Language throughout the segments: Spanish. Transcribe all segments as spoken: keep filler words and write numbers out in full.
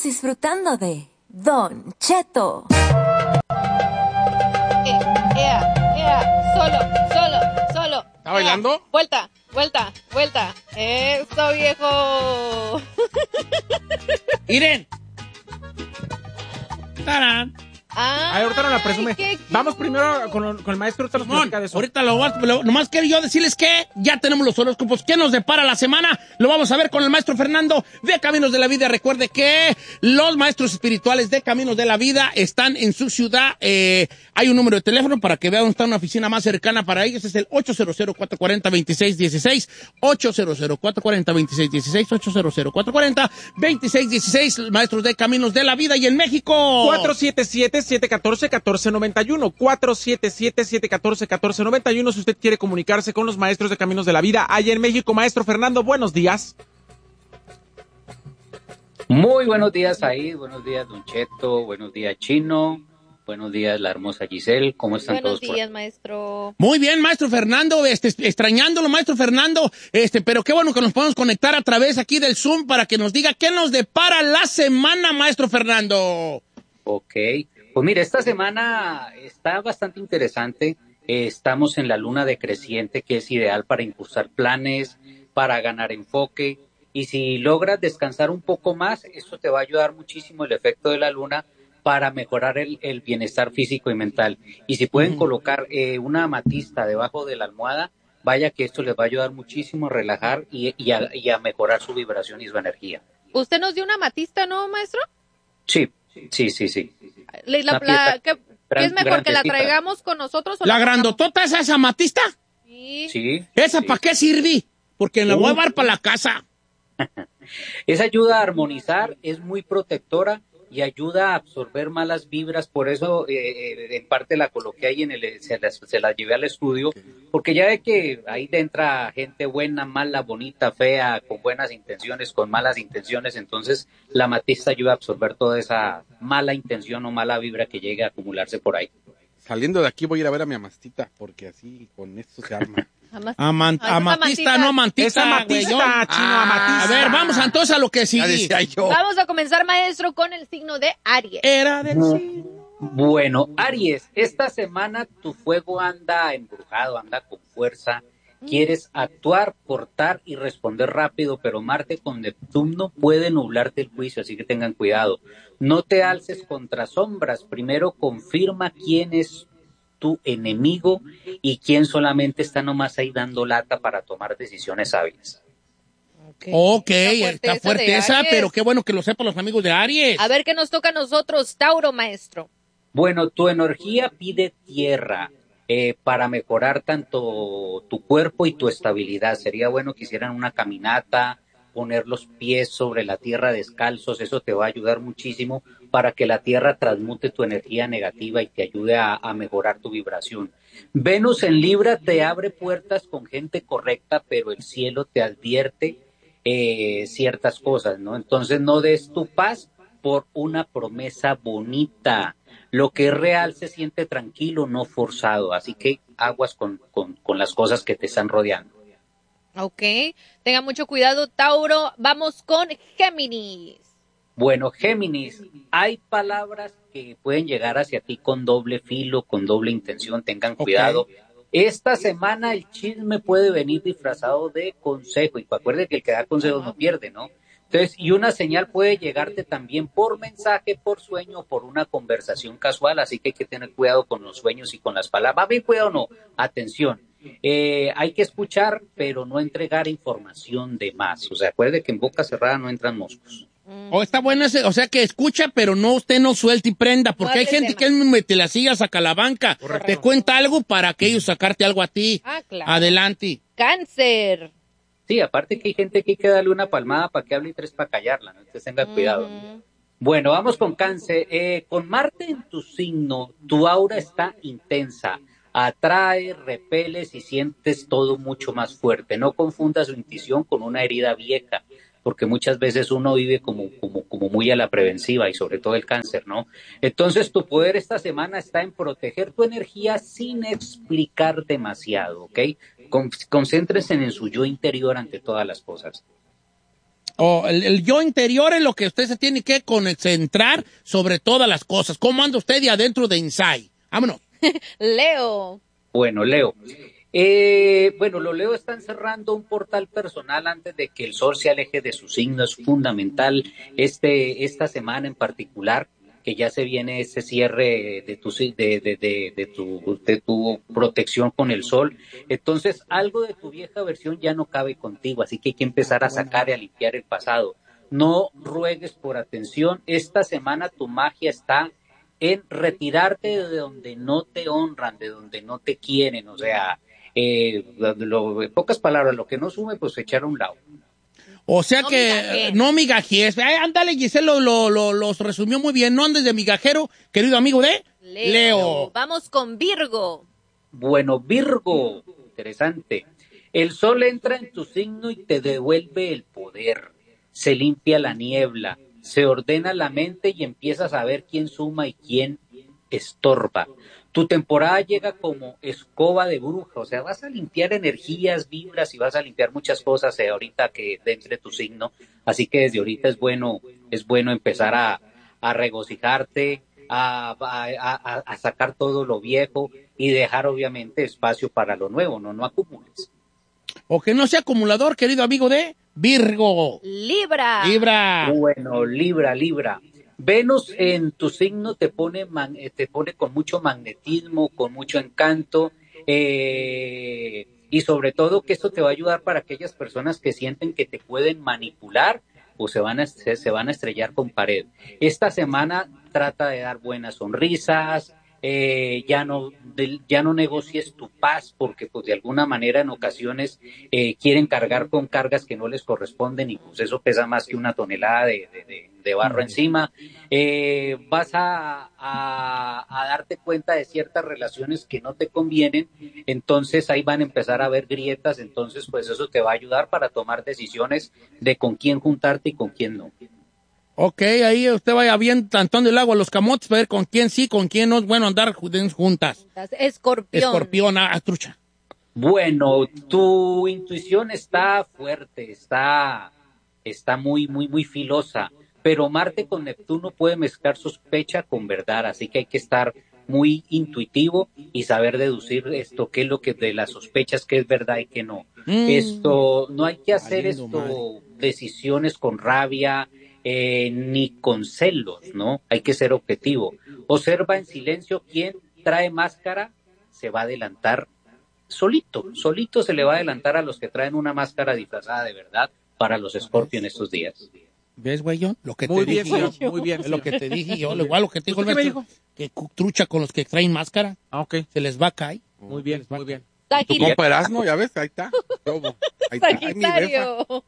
disfrutando de Don Cheto. Eh, ea, ea, solo, solo, solo. ¿Está bailando? Ea, vuelta, vuelta, vuelta. Eso, viejo. Miren. ¡Tarán! Ah, Ay, ahorita no la presume. Vamos primero con, con el maestro, ahorita nos platica de eso. Ahorita lo, lo nomás quiero yo decirles que ya tenemos los horóscopos. ¿Qué nos depara la semana? Lo vamos a ver con el maestro Fernando de Caminos de la Vida. Recuerde que los maestros espirituales de Caminos de la Vida están en su ciudad. Eh, hay un número de teléfono para que vean dónde está una oficina más cercana para ellos. Es el ocho cero cero, cuatro cuatro cero, dos seis uno seis. ocho cero cero, cuatro cuatro cero, dos seis uno seis. ocho cero cero, cuatro cuatro cero, dos seis uno seis. Maestros de Caminos de la Vida. Y en México, cuatro siete siete, siete uno cuatro, uno cuatro nueve uno. cuatro siete siete, siete uno cuatro, uno cuatro nueve uno. Si usted quiere comunicarse con los maestros de Caminos de la Vida allá en México. Maestro Fernando, buenos días. Muy buenos días ahí, buenos días Don Cheto, buenos días Chino, buenos días la hermosa Giselle, ¿cómo están buenos todos? Buenos días, por... maestro. Muy bien, maestro Fernando, este, extrañándolo, maestro Fernando, este, pero qué bueno que nos podemos conectar a través aquí del Zoom para que nos diga qué nos depara la semana, maestro Fernando. Ok, pues mire, esta semana está bastante interesante. Eh, estamos en la luna decreciente, que es ideal para impulsar planes, para ganar enfoque. Y si logras descansar un poco más, eso te va a ayudar muchísimo el efecto de la luna para mejorar el, el bienestar físico y mental. Y si pueden uh-huh. colocar eh, una amatista debajo de la almohada, vaya que esto les va a ayudar muchísimo a relajar y, y, a, y a mejorar su vibración y su energía. ¿Usted nos dio una amatista, no, maestro? Sí, sí, sí, sí. La, la, la, ¿qué, ¿Qué es mejor, que la traigamos con nosotros? O ¿La, la grandotota es esa amatista? Sí. Sí. ¿Esa sí. para qué sirve? Porque la uh. voy a llevar para la casa. Esa ayuda a armonizar, es muy protectora y ayuda a absorber malas vibras. Por eso eh, en parte la coloqué ahí, en el, se, la, se la llevé al estudio, porque ya ve que ahí entra gente buena, mala, bonita, fea, con buenas intenciones, con malas intenciones. Entonces la amatista ayuda a absorber toda esa mala intención o mala vibra que llegue a acumularse por ahí. Saliendo de aquí voy a ir a ver a mi amastita, porque así con esto se arma. Amant Ay, amatista, no amantista. Es amatista, güey, chino, ah, amatista. A ver, vamos entonces a lo que sigue. Vamos a comenzar, maestro, con el signo de Aries. Era del signo. Bueno, Aries, esta semana tu fuego anda embrujado, anda con fuerza. Quieres actuar, cortar y responder rápido, pero Marte con Neptuno puede nublarte el juicio, así que tengan cuidado. No te alces contra sombras. Primero confirma quién es tu enemigo y quién solamente está nomás ahí dando lata para tomar decisiones hábiles. Ok, okay está fuerte esa, pero qué bueno que lo sepan los amigos de Aries. A ver qué nos toca a nosotros, Tauro, maestro. Bueno, tu energía pide tierra eh, para mejorar tanto tu cuerpo y tu estabilidad. Sería bueno que hicieran una caminata, poner los pies sobre la tierra descalzos, eso te va a ayudar muchísimo para que la tierra transmute tu energía negativa y te ayude a, a mejorar tu vibración. Venus en Libra te abre puertas con gente correcta, pero el cielo te advierte eh, ciertas cosas, ¿no? Entonces no des tu paz por una promesa bonita. Lo que es real se siente tranquilo, no forzado, así que aguas con, con, con las cosas que te están rodeando. Ok, tenga mucho cuidado, Tauro. Vamos con Géminis. Bueno, Géminis, hay palabras que pueden llegar hacia ti con doble filo, con doble intención, tengan cuidado. Okay. Esta semana el chisme puede venir disfrazado de consejo, y acuerde que el que da consejos no pierde, ¿no? Entonces, y una señal puede llegarte también por mensaje, por sueño, por una conversación casual, así que hay que tener cuidado con los sueños y con las palabras. ¿Va bien cuidado o no? Atención. Eh, hay que escuchar, pero no entregar información de más. O sea, acuerde que en boca cerrada no entran moscos. O oh, está bueno ese, o sea que escucha, pero no usted no suelte y prenda, porque no hay gente que él te la siga, saca la banca, correcto, te cuenta algo para que ellos sacarte algo a ti. Ah, claro. Adelante. Cáncer. Sí, aparte que hay gente que hay que darle una palmada para que hable y tres para callarla, ¿no? Entonces tenga cuidado. Uh-huh. Bueno, vamos con Cáncer. Eh, con Marte en tu signo, tu aura está intensa. Atrae, repeles y sientes todo mucho más fuerte. No confundas su intuición con una herida vieja, porque muchas veces uno vive como, como, como muy a la preventiva y sobre todo el Cáncer, ¿no? Entonces tu poder esta semana está en proteger tu energía sin explicar demasiado, ¿ok? Con, concéntrense en su yo interior ante todas las cosas. O el, el yo interior es lo que usted se tiene que concentrar sobre todas las cosas. ¿Cómo anda usted de adentro de inside? Vámonos. Leo. Bueno, Leo. Eh, bueno, los Leo están cerrando un portal personal antes de que el sol se aleje de su signo. Es fundamental este, esta semana en particular, que ya se viene ese cierre de tu, de, de, de, de, tu, de tu protección con el sol. Entonces, algo de tu vieja versión ya no cabe contigo, así que hay que empezar a sacar y a limpiar el pasado. No ruegues por atención. Esta semana tu magia está en retirarte de donde no te honran, de donde no te quieren, o sea, eh, lo, en pocas palabras, lo que no sume, pues echar a un lado. O sea No que migajes. no migajes. Ay, ándale, Giselle lo, lo, lo, los resumió muy bien. No andes de migajero, querido amigo de Leo. Leo. Vamos con Virgo. Bueno, Virgo, interesante. El sol entra en tu signo y te devuelve el poder. Se limpia la niebla, se ordena la mente y empiezas a ver quién suma y quién estorba. Tu temporada llega como escoba de bruja, o sea, vas a limpiar energías, vibras y vas a limpiar muchas cosas eh, ahorita que dentro de tu signo. Así que desde ahorita es bueno, es bueno empezar a, a regocijarte, a, a, a, a sacar todo lo viejo y dejar obviamente espacio para lo nuevo, no, no acumules. O que no sea acumulador, querido amigo de Virgo. Libra. Libra. Bueno, Libra, Libra. Venus en tu signo te pone, man, te pone con mucho magnetismo, con mucho encanto, eh, y sobre todo que esto te va a ayudar para aquellas personas que sienten que te pueden manipular o se van a, se van a estrellar con pared. Esta semana trata de dar buenas sonrisas, eh, ya no de, ya no negocies tu paz porque pues de alguna manera en ocasiones eh, quieren cargar con cargas que no les corresponden y pues eso pesa más que una tonelada de, de, de, de barro encima. Eh, vas a, a, a darte cuenta de ciertas relaciones que no te convienen, entonces ahí van a empezar a haber grietas, entonces pues eso te va a ayudar para tomar decisiones de con quién juntarte y con quién no. Ok, ahí usted vaya bien tantando el agua a los camotes para ver con quién sí, con quién no es bueno andar juntas. Escorpión. Escorpión, ah, trucha. Bueno, tu intuición está fuerte, está, está muy, muy, muy filosa, pero Marte con Neptuno puede mezclar sospecha con verdad, así que hay que estar muy intuitivo y saber deducir esto, qué es lo que de las sospechas, qué es verdad y qué no. Mm. Esto, no hay que hacer Valiendo esto, madre. decisiones con rabia, eh, ni con celos, ¿no? Hay que ser objetivo. Observa en silencio quién trae máscara, se va a adelantar solito, solito se le va a adelantar a los que traen una máscara disfrazada de verdad para los Scorpio en estos días. ¿Ves, güey, yo? Lo que Muy te bien, dije señor, muy bien, yo. Lo señor. que te dije yo, lo igual lo que te dijo el ¿Usted qué me maestro, que cu- trucha con los que traen máscara, Ah, ok. se les va a caer. Muy bien, muy bien. Tu Sagitario. compa Erasmo, ya ves, ahí está. Todo. Ahí está. Ay, mi befa. Sagitario.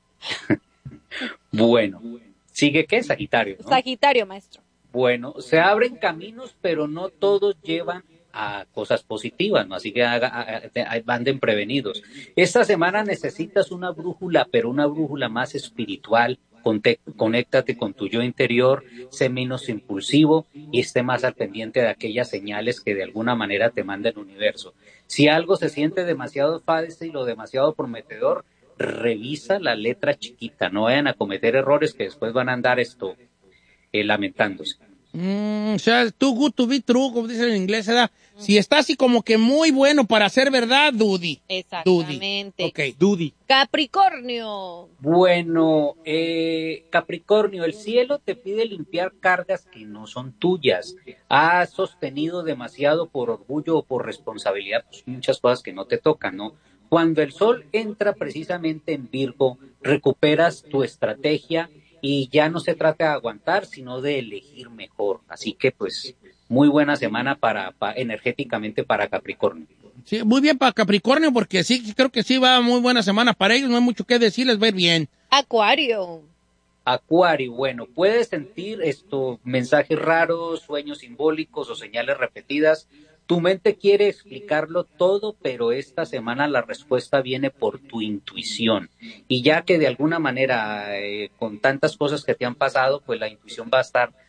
Bueno, ¿sigue qué? Sagitario, ¿no? Sagitario, maestro. Bueno, se abren caminos, pero no todos llevan a cosas positivas, ¿no? Así que haga, haga, anden prevenidos. Esta semana necesitas una brújula, pero una brújula más espiritual. Conte- conéctate con tu yo interior, sé menos impulsivo y esté más al pendiente de aquellas señales que de alguna manera te manda el universo. Si algo se siente demasiado fácil o demasiado prometedor, revisa la letra chiquita, no vayan a cometer errores que después van a andar esto eh, lamentándose. Mm, o sea, too good to be true, como dicen en inglés, ¿verdad? Si está así como que muy bueno para ser verdad, Dudy. Exactamente. Ok. Dudy. Capricornio. Bueno, eh, Capricornio, el cielo te pide limpiar cargas que no son tuyas. Has sostenido demasiado por orgullo o por responsabilidad, pues muchas cosas que no te tocan, ¿no? Cuando el sol entra precisamente en Virgo, recuperas tu estrategia y ya no se trata de aguantar, sino de elegir mejor. Así que, pues, muy buena semana para, para energéticamente para Capricornio. Sí, muy bien para Capricornio, porque sí, creo que sí va muy buena semana para ellos, no hay mucho que decir, les va a ir bien. Acuario. Acuario, bueno, puedes sentir estos mensajes raros, sueños simbólicos o señales repetidas. Tu mente quiere explicarlo todo, pero esta semana la respuesta viene por tu intuición. Y ya que de alguna manera, eh, con tantas cosas que te han pasado, pues la intuición va a estar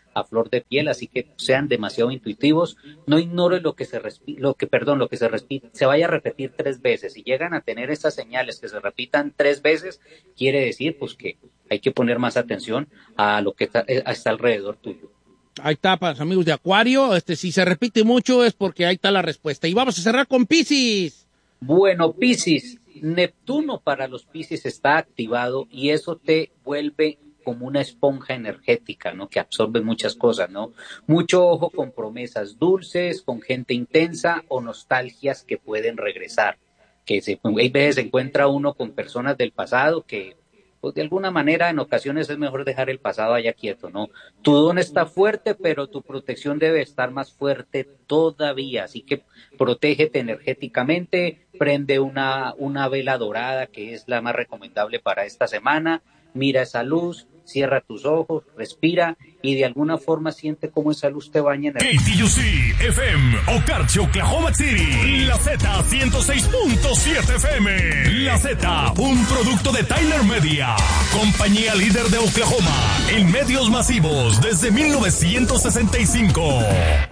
a flor de piel, así que sean demasiado intuitivos, no ignoren lo que se respi- lo que perdón, lo que se repite, se vaya a repetir tres veces. Si llegan a tener estas señales que se repitan tres veces, quiere decir pues que hay que poner más atención a lo que está, está alrededor tuyo. Ahí está, para los amigos de Acuario, este, si se repite mucho es porque ahí está la respuesta. Y vamos a cerrar con Piscis. Bueno, Piscis, Neptuno para los Piscis está activado y eso te vuelve como una esponja energética, ¿no? Que absorbe muchas cosas, ¿no? Mucho ojo con promesas dulces, con gente intensa o nostalgias que pueden regresar. Que se, hay veces se encuentra uno con personas del pasado que, pues de alguna manera, en ocasiones es mejor dejar el pasado allá quieto, ¿no? Tu don está fuerte, pero tu protección debe estar más fuerte todavía, así que protégete energéticamente, prende una, una vela dorada, que es la más recomendable para esta semana, mira esa luz, cierra tus ojos, respira y de alguna forma siente cómo esa luz te baña en el... K T U C F M, Okarche, Oklahoma City. La Z ciento seis punto siete F M. La Z, un producto de Tyler Media. Compañía líder de Oklahoma en medios masivos desde mil novecientos sesenta y cinco.